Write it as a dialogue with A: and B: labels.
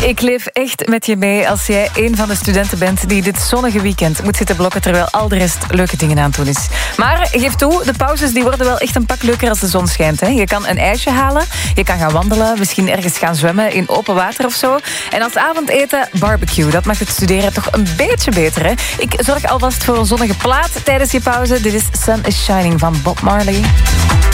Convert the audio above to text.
A: Ik leef echt met je mee als jij een van de studenten bent die dit zonnige weekend moet zitten blokken terwijl al de rest leuke dingen aan het doen is. Maar geef toe, de pauzes die worden wel echt een pak leuker als de zon schijnt. Hè. Je kan een ijsje halen, je kan gaan wandelen, misschien ergens gaan zwemmen in open water of zo. En als avondeten barbecue. Dat maakt het studeren toch een beetje beter. Hè. Ik zorg alvast voor een zonnige plaat tijdens je pauze. Dit is Sun is Shining van Bob Marley.